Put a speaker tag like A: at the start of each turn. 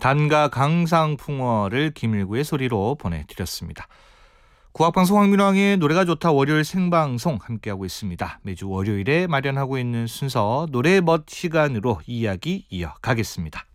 A: 단가 강상풍어를 김일구의 소리로 보내드렸습니다. 국악방송 황민왕의 노래가 좋다 월요일 생방송 함께하고 있습니다. 매주 월요일에 마련하고 있는 순서 노래멋 시간으로 이야기 이어가겠습니다.